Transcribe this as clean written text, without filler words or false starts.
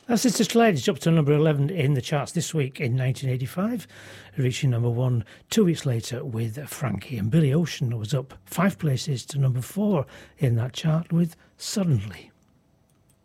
That's Sister Sledge, up to number 11 in the charts this week in 1985, reaching number 1 2 weeks later with Frankie. And Billy Ocean was up 5 places to number 4 in that chart with Suddenly.